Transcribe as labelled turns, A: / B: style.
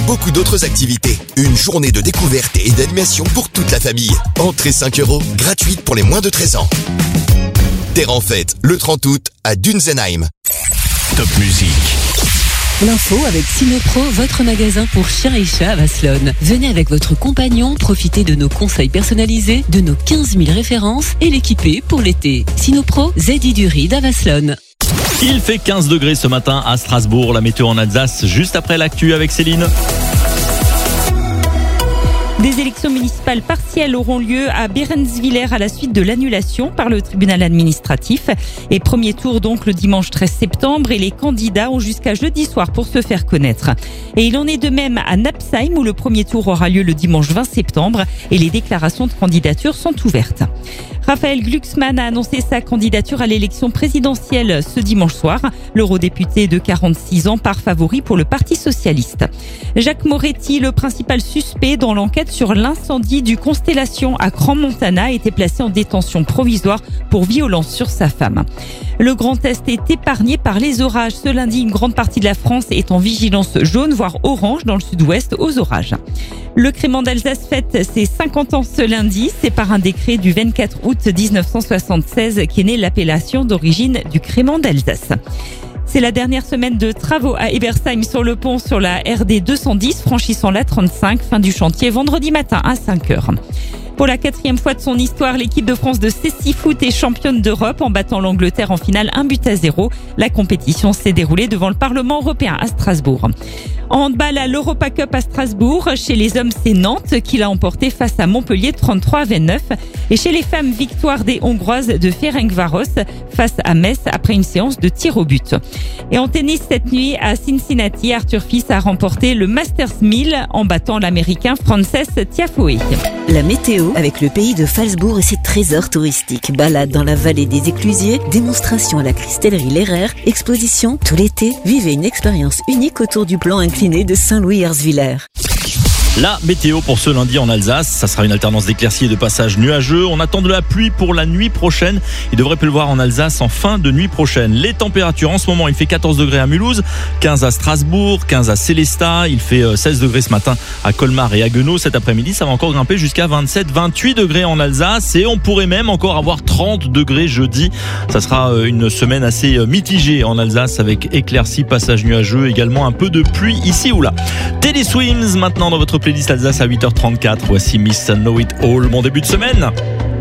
A: beaucoup d'autres activités. Une journée de découverte et d'animation pour toute la famille. Entrée 5 €, gratuite pour les moins de 13 ans. Terre en fête, le 30 août, à Dunzenheim.
B: Top musique.
C: L'info avec Sinopro, votre magasin pour chiens et chats à Vasselonne. Venez avec votre compagnon, profitez de nos conseils personnalisés, de nos 15 000 références et l'équiper pour l'été. Sinopro, Zedi du Ride à Vasselonne.
D: Il fait 15 degrés ce matin à Strasbourg. La météo en Alsace, juste après l'actu avec Céline.
E: Des élections municipales partielles auront lieu à Berenswiller à la suite de l'annulation par le tribunal administratif. Et premier tour donc le dimanche 13 septembre et les candidats ont jusqu'à jeudi soir pour se faire connaître. Et il en est de même à Napsheim où le premier tour aura lieu le dimanche 20 septembre et les déclarations de candidature sont ouvertes. Raphaël Glucksmann a annoncé sa candidature à l'élection présidentielle ce dimanche soir. L'eurodéputé de 46 ans part favori pour le Parti socialiste. Jacques Moretti, le principal suspect dans l'enquête sur l'incendie du Constellation à Crans-Montana, a été placé en détention provisoire pour violence sur sa femme. Le Grand Est est épargné par les orages. Ce lundi, une grande partie de la France est en vigilance jaune, voire orange dans le sud-ouest aux orages. Le Crémant d'Alsace fête ses 50 ans ce lundi. C'est par un décret du 24 août 1976 qu'est née l'appellation d'origine du Crémant d'Alsace. C'est la dernière semaine de travaux à Ebersheim sur le pont sur la RD 210, franchissant la 35. Fin du chantier vendredi matin à 5 h. Pour la 4e fois de son histoire, l'équipe de France de cécifoot est championne d'Europe en battant l'Angleterre en finale 1-0. La compétition s'est déroulée devant le Parlement européen à Strasbourg. En handball à l'Europa Cup à Strasbourg, chez les hommes, c'est Nantes qui l'a emporté face à Montpellier 33-29. Et chez les femmes, victoire des Hongroises de Ferencváros face à Metz après une séance de tir au but. Et en tennis cette nuit à Cincinnati, Arthur Fils a remporté le Masters 1000 en battant l'Américain Frances Tiafoe.
F: La météo avec le pays de Phalsbourg et ses trésors touristiques. Balade dans la vallée des Éclusiers, démonstration à la cristallerie Lehrer, exposition tout l'été. Vivez une expérience unique autour du plan incliné de Saint-Louis-Herzwiller.
D: La météo pour ce lundi en Alsace, ça sera une alternance d'éclaircies et de passages nuageux. On attend de la pluie pour la nuit prochaine. Il devrait pleuvoir en Alsace en fin de nuit prochaine. Les températures en ce moment, il fait 14 degrés à Mulhouse, 15 à Strasbourg, 15 à Sélestat. Il fait 16 degrés ce matin à Colmar et à Haguenau. Cet après-midi, ça va encore grimper jusqu'à 27, 28 degrés en Alsace. Et on pourrait même encore avoir 30 degrés jeudi. Ça sera une semaine assez mitigée en Alsace avec éclaircies, passages nuageux, également un peu de pluie ici ou là. Teddy Swims maintenant dans votre playlist Alsace à 8h34. Voici Miss Know It All. Bon début de semaine.